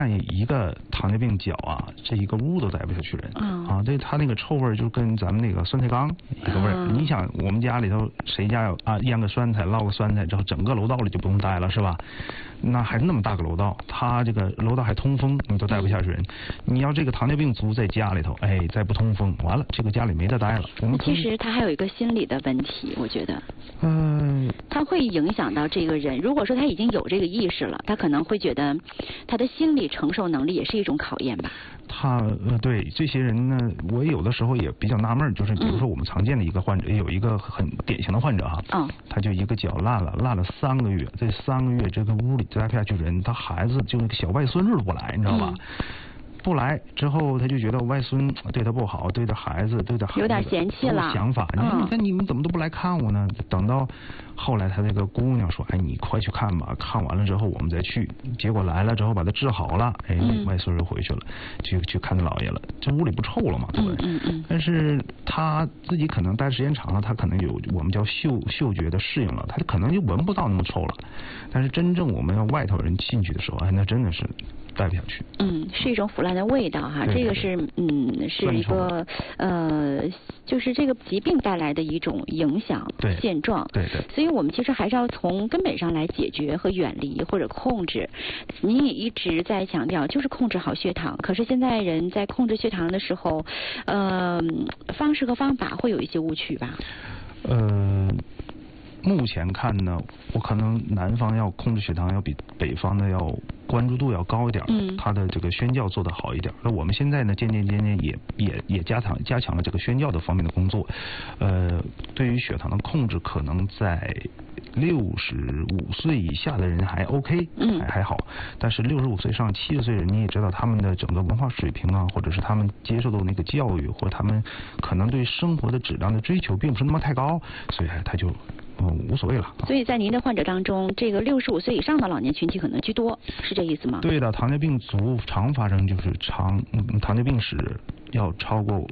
一个糖尿病脚啊，这一个屋都待不下去人。啊，对，他那个臭味就跟咱们那个酸菜缸一个味儿。你想，我们家里头谁家有啊腌个酸菜、烙个酸菜之后，整个楼道里就不用待了，是吧？那还是那么大个楼道，他这个楼道还通风，你都待不下去人。你要这个糖尿病足在家里头，哎，再不通风，完了，这个家里没得待了。 其实他还有一个心理的问题，我觉得。他会影响到这个人。如果说他已经有这个意识了，他可能会觉得他的心理承受能力也是一种考验吧。 对这些人呢，我有的时候也比较纳闷，就是比如说我们常见的一个患者，有一个很典型的患者哈，他就一个脚烂了3个月，这3个月这个屋里待不下去人，他孩子就那个小外孙子都不来，你知道吧？不来之后，他就觉得外孙对他不好，对他孩子有点嫌弃了。 想法，你看你们怎么都不来看我呢？等到后来，他那个姑娘说：“哎，你快去看吧，看完了之后我们再去。”结果来了之后把他治好了，哎，外孙又回去了，去看他姥爷了。这屋里不臭了嘛，对不对？但是他自己可能待时间长了，他可能有我们叫嗅觉的适应了，他可能就闻不到那么臭了。但是真正我们要外头人进去的时候，哎，那真的是待不下去。 是一种腐烂的味道哈，这个是是一个就是这个疾病带来的一种影响现状。 对。 所以我们其实还是要从根本上来解决和远离或者控制。您也一直在强调，就是控制好血糖。可是现在人在控制血糖的时候，方式和方法会有一些误区吧？ 目前看呢，我可能南方要控制血糖要比北方的要关注度要高一点，他的这个宣教做得好一点。那我们现在呢，渐渐也加强了这个宣教的方面的工作。对于血糖的控制，可能在65岁以下的人还 OK，还好。但是65岁上70岁人，你也知道他们的整个文化水平啊，或者是他们接受的那个教育，或者他们可能对生活的质量的追求并不是那么太高，所以他就无所谓了。 所以在您的患者当中，这个65岁以上的老年群体可能居多，是这意思吗？ 对的，糖尿病足常发生就是糖尿病史要超过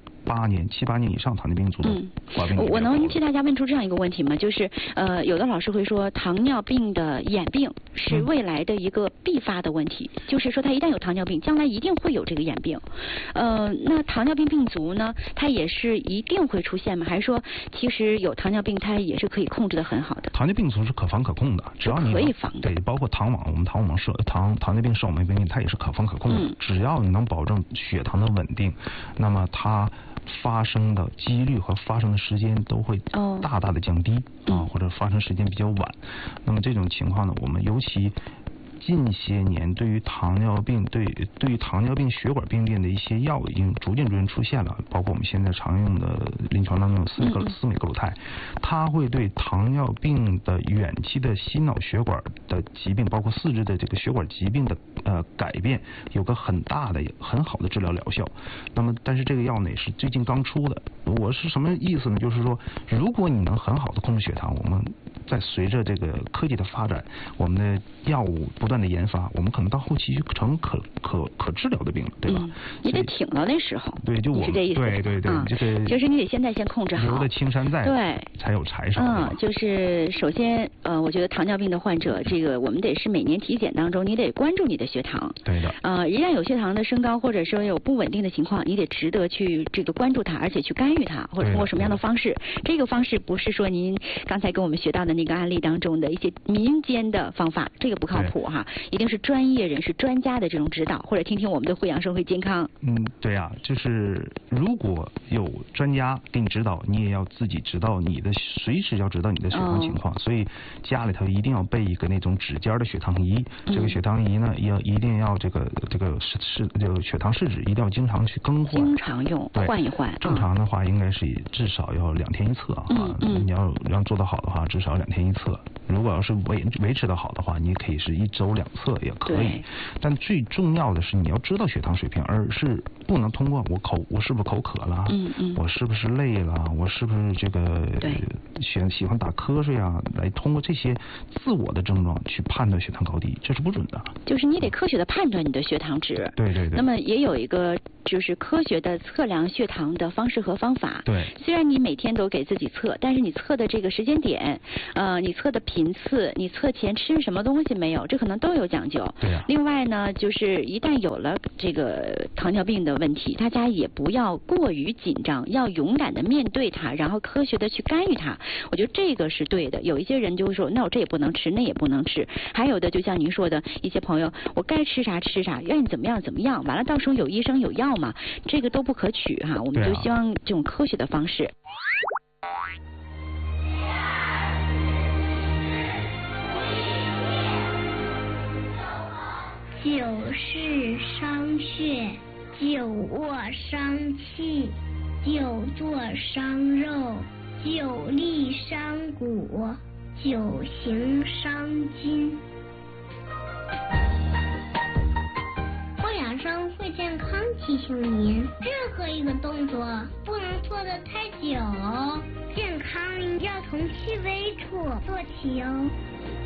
7、8年以上糖尿病足的发病。 我能替大家问出这样一个问题吗？就是有的老师会说糖尿病的眼病是未来的一个必发的问题，就是说他一旦有糖尿病，将来一定会有这个眼病。那糖尿病病足呢，它也是一定会出现吗？还是说其实有糖尿病它也是可以控制得很好的？ 糖尿病足是可防可控的，只要你可以防的。 对，包括糖尿病视网膜病变它也是可防可控的，只要你能保证血糖的稳定，那么它发生的几率和发生的时间都会大大的降低或者发生时间比较晚。那么这种情况呢，我们尤其近些年对于糖尿病对于糖尿病血管病变的一些药已经逐渐出现了，包括我们现在常用的临床当中的司美格鲁肽，它会对糖尿病的远期的心脑血管的疾病，包括四肢的这个血管疾病的改变有个很好的治疗疗效。那么但是这个药呢是最近刚出的。我是什么意思呢？就是说如果你能很好的控制血糖，我们在随着这个科技的发展，我们的药物不断的研发，我们可能到后期成可治疗的病了，对吧？ 你得挺到那时候。 对，就我是这意思。 对，这个就是你得现在先控制好。 留得青山在， 对， 才有柴烧。 就是首先我觉得糖尿病的患者，这个我们得是每年体检当中，你得关注你的血糖。 对的。 一旦有血糖的升高，或者说有不稳定的情况，你得值得去这个关注它，而且去干预它，或者通过什么样的方式？这个方式不是说您刚才跟我们学到的那个案例当中的一些民间的方法，这个不靠谱哈，一定是专业人士、专家的这种指导，或者听听我们的惠阳生活健康。 对啊，就是如果有专家给你指导，你也要自己知道随时要知道你的血糖情况，所以家里头一定要备一个那种指尖的血糖仪。这个血糖仪呢，一定要这个血糖试纸一定要经常去更换， 经常用，换一换。 正常的话应该是至少要2天一测你要让做得好的话，至少2天一测。如果要是维持得好的话，你也可以是1周2测也可以。但最重要的是你要知道血糖水平，而是不能通过我是不是口渴了，我是不是累了，我是不是这个喜欢打瞌睡啊，来通过这些自我的症状去判断血糖高低，这是不准的。 就是你得科学的判断你的血糖值。 对。 那么也有一个就是科学的测量血糖的方式和方法。 对。 虽然你每天都给自己测，但是你测的这个时间点， 你测的频次，你测前吃什么东西没有，这可能都有讲究。 对呀。 另外呢，就是一旦有了这个糖尿病的问题，大家也不要过于紧张，要勇敢的面对它，然后科学的去干预它。我觉得这个是对的。有一些人就会说，那我这也不能吃，那也不能吃。还有的就像您说的，一些朋友，我该吃啥吃啥，愿意怎么样怎么样，完了到时候有医生有药嘛，这个都不可取哈。我们就希望这种科学的方式。 久视伤血，久卧伤气，久坐伤肉，久立伤骨，久行伤筋。我养生会健康提醒您，任何一个动作不能做得太久，健康要从细微处做起哦。